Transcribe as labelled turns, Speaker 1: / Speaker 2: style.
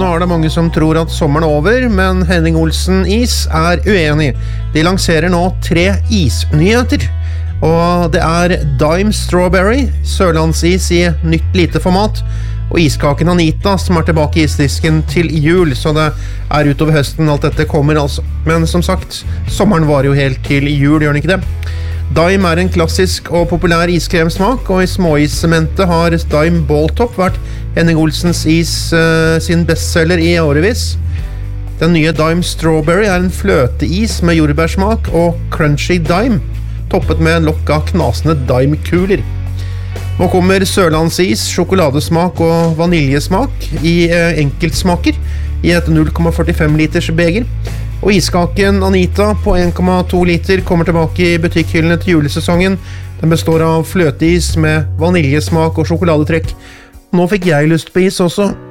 Speaker 1: Nå det mange som tror at sommeren over, men Henning Olsen Is uenig. De lanserer nå 3 isnyheter. Og det Dime Strawberry, sørlandsis i nytt lite format, og iskaken Anita som tilbake i isdisken til jul, så det utover høsten alt dette kommer altså. Men som sagt, sommeren var jo helt til jul, gjør den ikke det? Dime en klassisk og populær iskremsmak, og i småissementet har Dime Balltop vært Henning Olsens Is sin bestseller i årevis. Den nye Dime Strawberry en fløteis med jordbærsmak og crunchy Dime, toppet med en lokk av knasende Dime-kuler. Nå kommer sørlandsis, sjokoladesmak og vaniljesmak i enkeltsmaker i et 0,45 liters beger. Og iskaken Anita på 1,2 liter kommer tilbake i butikkhyllene til julesesongen. Den består av fløteis med vaniljesmak og sjokoladetrekk. Nå fikk jeg lyst på is også.